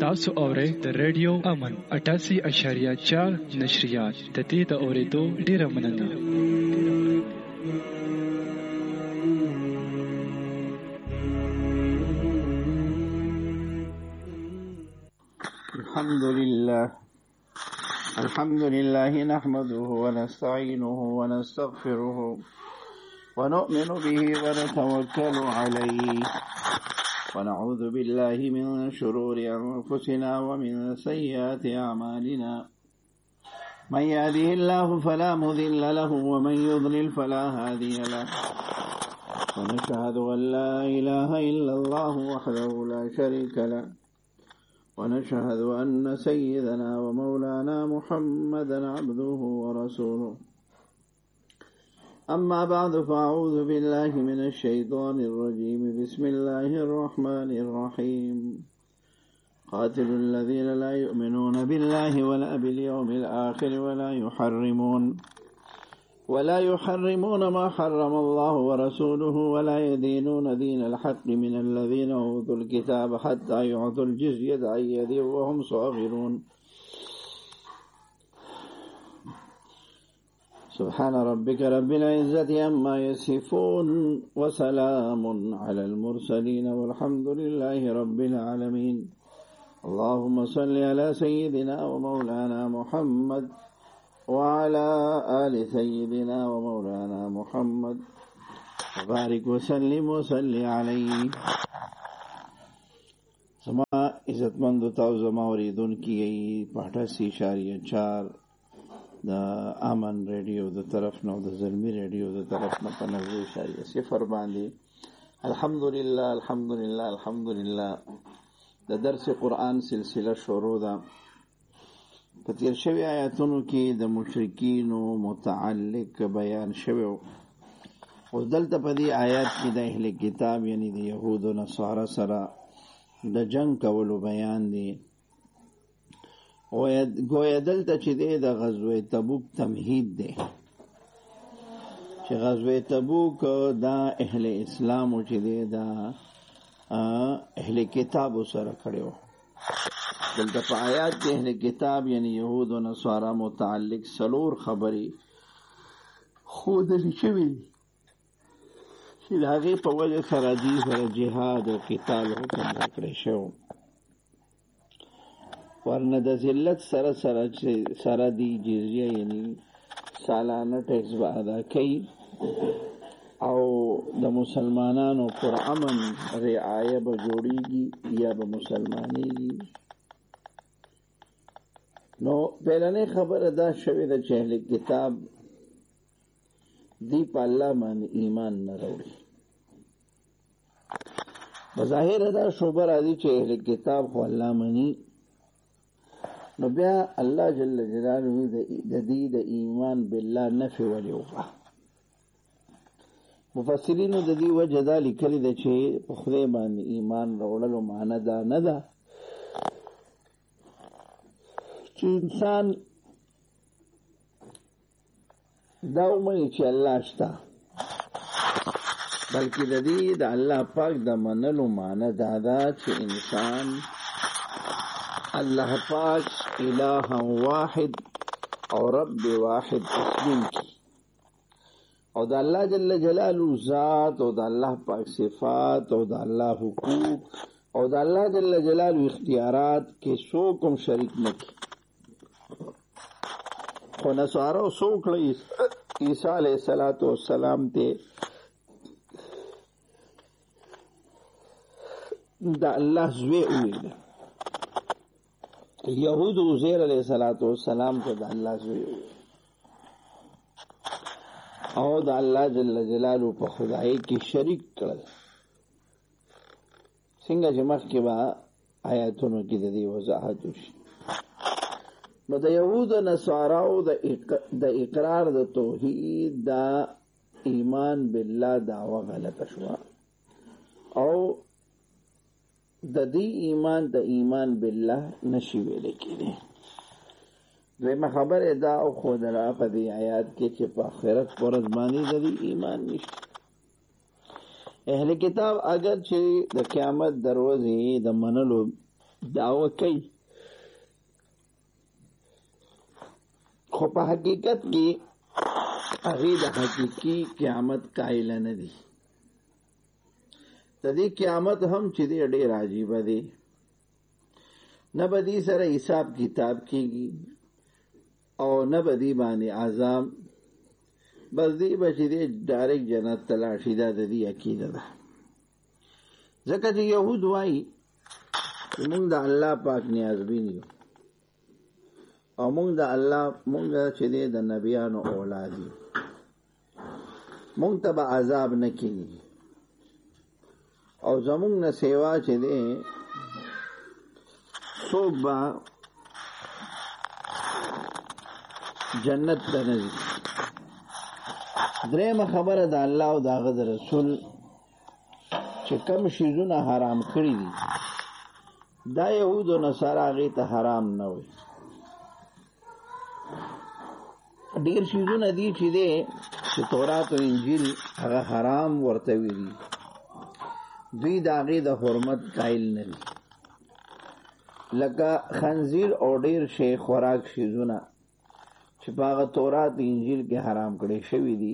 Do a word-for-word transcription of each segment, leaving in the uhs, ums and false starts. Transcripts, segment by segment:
تاسو اورئ د ریډیو امن اٹاسی اشاریه چار نشریات د دې د اورېدو ډیره مننه. الحمد لله الحمد لله نحمده ونستعينه ونستغفره ونؤمن به ونتوكل عليه ونعوذ بالله من شرور أنفسنا ومن سيئات أعمالنا من يهده الله فلا مضل له ومن يضلل فلا هادي له ونشهد أن لا إله إلا الله وحده لا شريك له ونشهد أن سيدنا ومولانا محمدا عبده ورسوله. أما بعد فأعوذ بالله من الشيطان الرجيم. بسم الله الرحمن الرحيم. قاتلوا الذين لا يؤمنون بالله ولا باليوم الآخر ولا يحرمون ولا يحرمون ما حرم الله ورسوله ولا يدينون دين الحق من الذين أوتوا الكتاب حتى يعطوا الجزية عن يد وهم صاغرون. سبحان ربك رب العزة عما يصفون وسلام على المرسلين والحمد لله رب العالمين. اللهم صل على سيدنا ومولانا محمد وعلى آل سيدنا ومولانا محمد وبارك وسلم وصل عليه. سما عزت مند تاو زما اوریدون کی پاٹاسی اشاریه چار دا امن ریڈیو دا طرف نو دا زلمی ریڈیو دا طرف نو پنوی اشاریه صفر باندې الحمدللہ الحمدللہ الحمدللہ دا درس قرآن سلسله شروع ده. په تیر شوی آیاتونو کې د مشرکینو متعلق بیان شوی او دلته په دې آیات کې د اهل کتاب یعنی د یهودو نصارا سره د جنگ کولو بیان دی. او گویا دلته چې د غزوه تبوک تمهید دی چې غزوه تبوک دا اهل اسلام او چې دا اهل کتاب سره کړو. دلته په آیات کې اهل کتاب یعنی یهود او نصارا متعلق سلور خبري خود لشي چې هغه په وجه سره دي سره جهاد او قتال حکم کړی شو. ورنه د ذلت سره سره سره دی جزیه یعنی سالانه ټیکس به ادا کوي او د مسلمانانو پر امن رعایه به جوړیږي یا به مسلمانېږي. نو پهلنې خبره دا شوې ده چې اهل کتاب دی په الله باندې ایمان نه راوړي. بظاهر دا شوبه راځي چې اهل کتاب خو الله مني، نو بیا الله جل جلاله د دې د ایمان بالله نفي ولي وکړه. مفسرینو د دې وجه دا لیکلي ده چې په خدای باندې ایمان راوړلو معنی دا نه ده چې انسان دا ومني چې الله شته، بلکې د دې د الله پاک د منلو معنی دا ده چې انسان الله پاک الہ واحد او رب واحد تسلیم کی او د الله جل جلاله ذات او د الله پاک صفات او د الله حقوق او د الله جل جلاله اختیارات کې څوک هم شریک نه کی. خو نصارو څوک لې عیسی علیه السلام ته د الله زوی ویل، یهود عزیر علیه السلام ته د الله زوی ویل او د الله جل جلاله په خدای کې شریک کړل. څنګه چې مخکې به آیاتونو کې د دې وضاحت وشي. نو د یهودو نصاراو د اقرار د توحید د ایمان بالله دعوه غلطه شوه او د دې ایمان د ایمان بالله نشي ویل کېږي. دویمه خبره دا او خودره په دې آیات کې چې په آخرت پر ځمانی د ایمان نشته. اهل کتاب اگر چې د قیامت دروازې د منلو دعوه کوي، خو په حقیقت کې هغه د حقیقي قیامت قائل نه دي. د دې قیامت هم چې دی ډېر عجیب دی، نه به دې سره حساب کتاب کېږي او نه به دې باندې عذاب، بس دې به چې دی ډایرکټ جنت ته لاړ شي. دا د دې عقیده ده. ځکه چې یهود وایي چې مونږ د الله پاک نیازبین یو او مونږ د الله مونږ چې دی د نبیانو اولاد یو، مونږ ته به عذاب نه کېږي او زمونږ نه سیوا چې دی څوک به جنت ته نه ځي. درېیمه خبره د الله او د هغه د رسول چې کوم شیزونه حرام کړي دي، دا یهود او نصارا هغې ته حرام نه وي. ډېر شیزونه دي چې دی چې تورات او انجیل هغه حرام ورته ویلي، دوی د هغې د حرمت قایل نه دي. لکه خنزیر او ډېر شی خوراک شیزونه چې په هغه تورات انجیل کې حرام کړي شوي دي،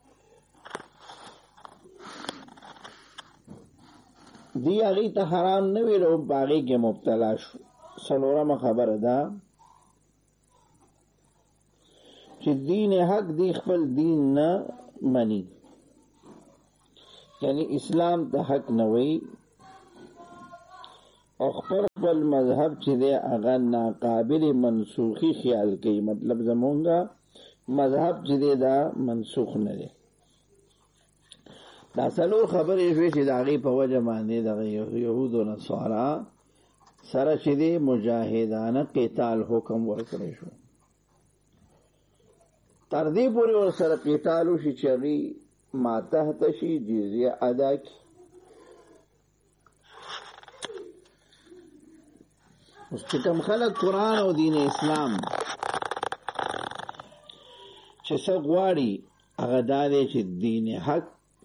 دی هغې ته حرام نه ویل او په هغې کې مبتلا شو. څلورمه خبره ده چې دین حق دی خپل دین نه مني، یعنی اسلام ته حق نه وایي او خپل خپل مذهب چې دی هغه ناقابل منسوخي خیال کوي. مطلب زمونږه مذهب چې دی دا منسوخ نه دی. دا څلور خبرې شوې چې د هغې په وجه باندې دغه یهود او نصارا سره چې دی مجاهدانه قتال حکم ورکړی شو. تر دې پورې ورسره قتال وشي چې هغې ماتحت شي، جزیه ادا کړي. اوس چې کوم خلک قرآن او دین اسلام چې څه غواړي هغه دا دی چې دین حق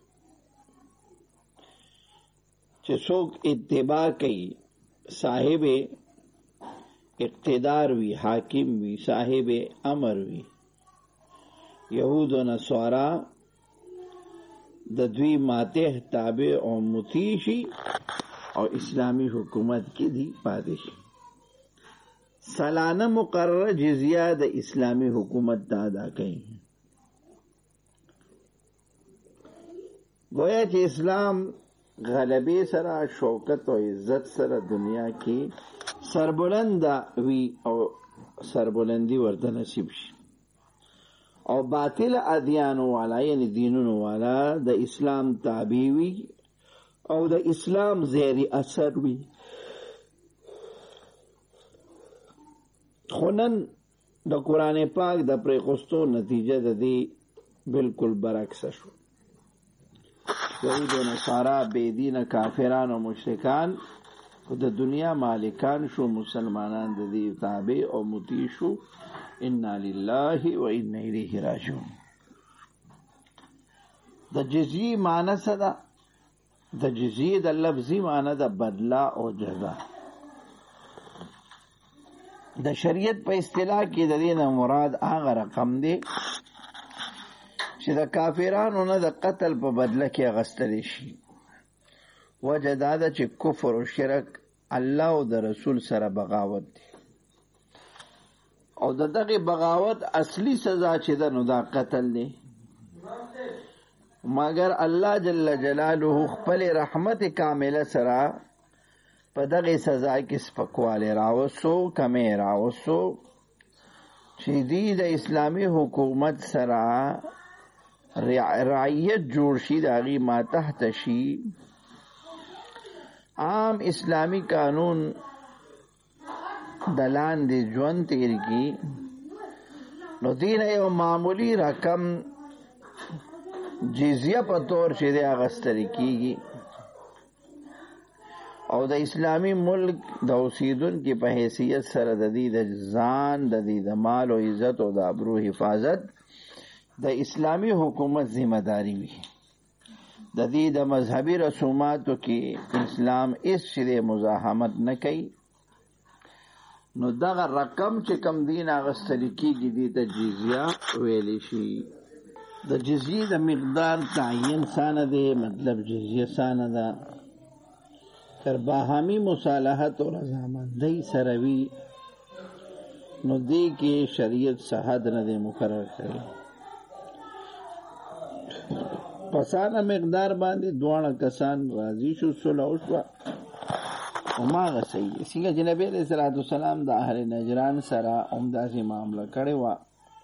چې څوک اتباع کوي، صاحب اقتدار وي، حاکم وي، صاحب امر وي، یهود و نصارا د دوی ماته تابع او مطیع شي او اسلامی حکومت کې دی پاتې شي. سالانه مقرره جزیه د اسلامی حکومت ته ادا کوي. گویا چې اسلام غلبې سره، شوکت او عزت سره دنیا کې سربلند وي او سربلندی ورته نصیب شي، او باطل ادیانو والا یعنی دینونو والا د اسلام تابع وي او د اسلام زیری اثر وي. خو نن د قرآن پاک د پرېښستو نتیجه د دې بالکل برعکس شو. یهود و نصارا بې دینه کافران او مشرکان خو د دنیا مالکان شو، مسلمانان د دې تابع او مطیع شو. انا لله و انا الیه راجعون. د جزیه معنی څه ده؟ د جزیه د لفظي معنی ده بدلا او جزا. د شریعت په اصطلاح کې د دې نه مراد هغه رقم دی چې د کافرانو نه د قتل په بدله کې اخیستلی شي. وجه دا ده چې کفر او شرک الله او د رسول سره بغاوت دی، او د دغه بغاوت اصلي سزا چې ده نو دا قتل دی. مگر الله جل جلاله خپل رحمت کامله سره په دغه سزا کې سپکوالی راوستو، کمی راوستو چې دی د اسلامي حکومت سره رعیت جوړ شي، د هغې ماتحت شي، عام اسلامی قانون د لاندې ژوند تیر کړي. نو دې نه یو معمولي رقم جزیه په طور چې دی اخیستل کېږي او د اسلامی ملک د اوسیدونکو په حیثیت سره د دې د ځان، د دې د مال او عزت او د ابرو حفاظت د اسلامی حکومت ذمہ داری وي. د دې د مذهبي رسوماتو کې اسلام هیڅ شی مزاحمت نه کوي نو دغه رقم چې کم دین اغستل کېږي دې ته جزیه ویلی شي. د جزیې د مقدار تعین سانه دی، مطلب جزیه سانه ده. تر باهمي مصالحت او رضامندۍ سره وي نو دې کې شریعت څه حد نه دی مقرر کړی. پسانه مقدار باندې دواړه کسان راضي شو، صلح وشوه، هماغه صحیح دی. څنګه چې نبي علیه الصلاۃ والسلام د اهل نجران سره همداسې معامله کړې وه.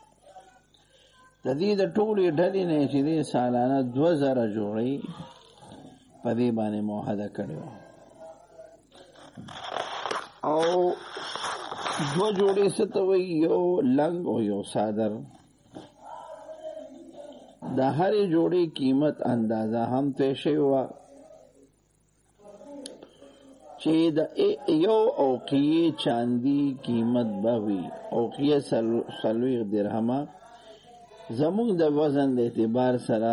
د دې د ټولې ډلې نه چې دې سالانه دوه زره جوړې په دې باندې معاهده کړې وه، او دوه جوړې څه ته وایي؟ یو لنګ او یو صادر. د هرې جوړې قیمت اندازه هم طے شوې وه چې د یو اوقیې چاندي قیمت به وي اوقیه څلوېښت درهمه. زموږ د وزن د اعتبار سره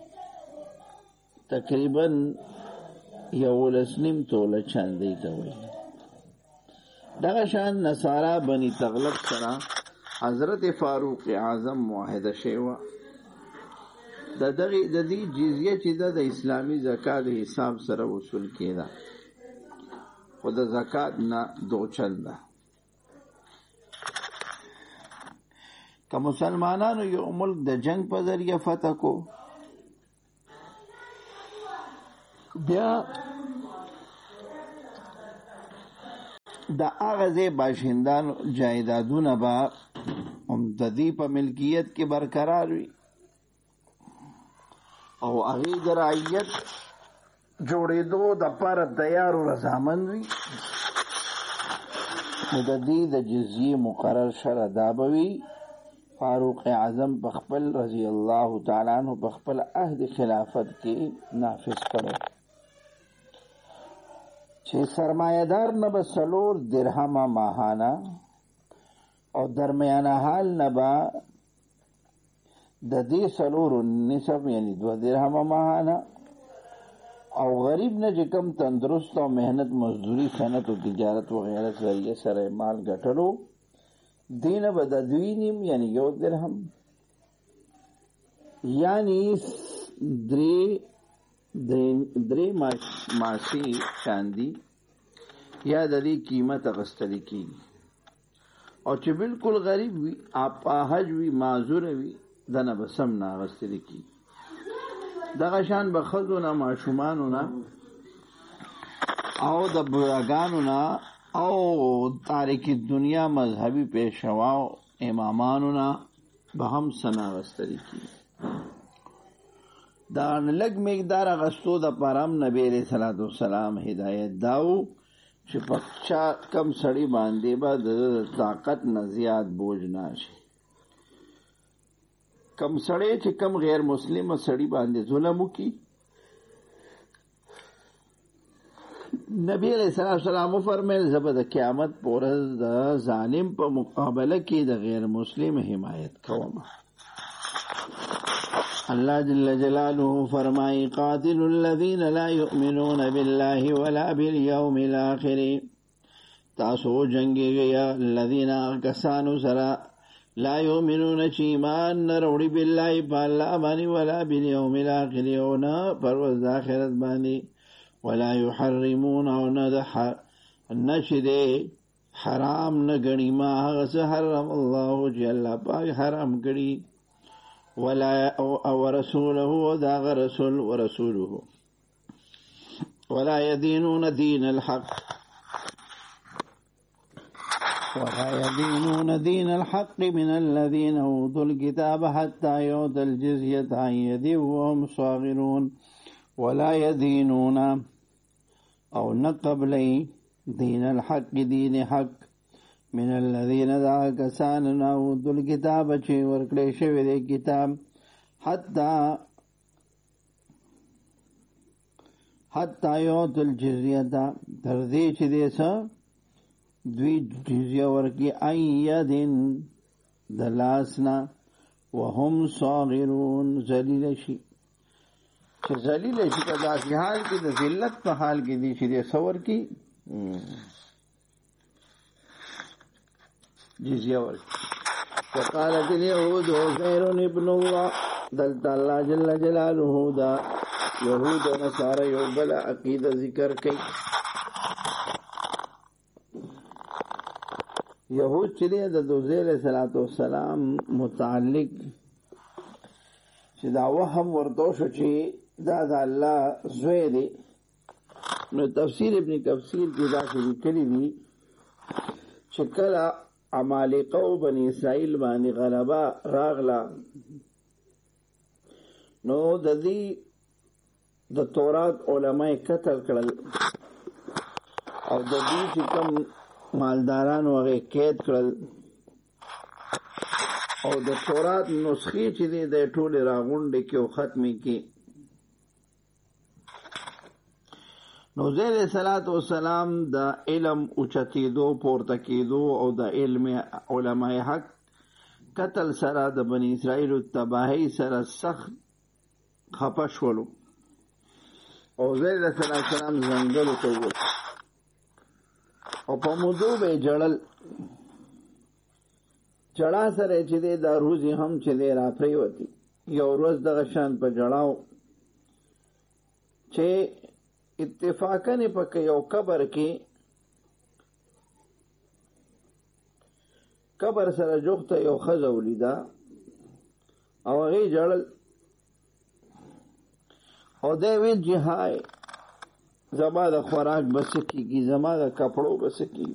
تقریبا یولس نیم توله چاندۍ ته وایي. دغه شان نصارا بني تغلب سره حضرت فاروق اعظم معاهده شوې وه. د دغې د دې جزیه چې ده د اسلامي زکات حساب سره وصول کېده، خو د زکات نه دوچل ده. که مسلمانانو یو ملک د جنگ په ذریعه فتح کو، بیا د هغه ځای باشندانو جایدادونه به هم د دې په ملکیت کې برقرار وي او هغې د رعیت جوړېدو دپاره تیار و رضامند وي. نو د دې د جزیې مقرر شرع دا به وي فاروق اعظم په خپل رضی الله تعالی عنہ په خپل عهد خلافت کې نافذ کړو چې سرمایه‌دار نه به څلور درهمه ماهانه او درمیانه حال نه به د دې څلورو نصف یعنی دوه درهمه ماهانه، او غریب نه چې کم تندرست او محنت مزدوری صنعت او تجارت وغیره ذریعه سره مال ګټلو دینه به د دوی نیم یعنی یو درهم یعنی درې درې ماشي چاندي یا د دې قیمت اغستل کېږي. او چې بالکل غریب وي، اپاهج وي، معذور وي، دنه به سم نه اغستل کېږي. دغه شان به ښځو نه، ماشومانو نه او د بوډاګانو نه او تاریخ دنیا مذهبي پیشواو امامانو نه به هم څه نه اغستل کېږي. دا لږ مقدار اغستو دپاره هم نبي علیه الصلاۃ والسلام هدایت داو چې په چا کم سړي باندې به د طاقت نه زیات بوج نه شي. کم سړی چې کم غیر مسلم سړی باندې ظلم وکړي، نبی علیہ السلام فرمایل زه به د قیامت په ورځ د ظالم په مقابله کې د غیر مسلم حمایت کوم. الله جل جلاله فرمایي قاتل الذين لا يؤمنون بالله ولا باليوم الاخر. تاسو جنگيږئ الذين کسانو سره لا یؤمنون چې ایمان نه راوړي بالله په الله باندې ولا بالیوم الاخر او نه پر ورځ د آخرت باندې، ولا یحرمون او نه د نه چې دی حرام نه ګڼي ما هغه څه حرم الله چې الله پاک حرام کړي، ولا او رسوله او د هغه رسول ورسوله، ولا يدينون دين الحق ولا يدينون دين الحق من الذين أوتوا الكتاب حتى يؤتوا الجزية عن يد وهم صاغرون. ولا يدينون أو نقبلي دين الحق دين حق من الذين دا کسان اوتوا الكتاب چې ورکړی شوی دی کتاب حتى حتى يؤتوا الجزية تر دې چې دې څه دوی جزیه ورکی ایدن دلاسنا وهم صاغرون ذلیل شي. چې ذلیل شي په داسې حال کې د ذلت په حال کې دي چې دې سور کی جزیه ورکړي. وقالت اليهود عزير ابن الله، دلته الله جل جلاله دا یهود او نصارا یو بل عقیده ذکر کوي. یهود چې د عزیر علیه السلام متعلق چې دا وهم ورته شو چې دا د الله زوی دی، نو تفسیر ابن کثیر کې دا لیکلي دي چې کله عمالقه او بني اسرائیل باندې غلبه راغله، نو د دې د تورات علماء قتل کړل او د دې چې کوم مالداران هغه قید کړل او د تورات نسخې چې دي د ټوله راغونډې کې او ختمې کې. نو زیر صلوات و سلام د علم اوچتېدو پورته کېدو او د علم علماء حق قتل سره د بنی اسرائیل تباہی سره سخت خپه شولو او زیر صلوات و سلام ځنګلو ته ووت او په مودو به جړل. جړا سره چې دی دا روزي هم چې دی را پریوتی. یو ورځ دغه شان په جړاو چې اتفاقاً په یو قبر کې قبر سره جوخته یو ښځه ولیده او هغې جړل او دی ویل چې های زما د خوراک به څه کېږي، زما د کپړو به څه کېږي.